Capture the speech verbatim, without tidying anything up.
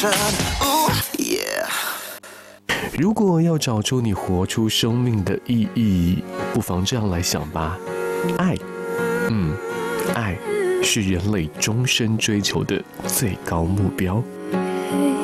如果要找出你活出生命的意义，不妨这样来想吧：爱，嗯，爱是人类终身追求的最高目标。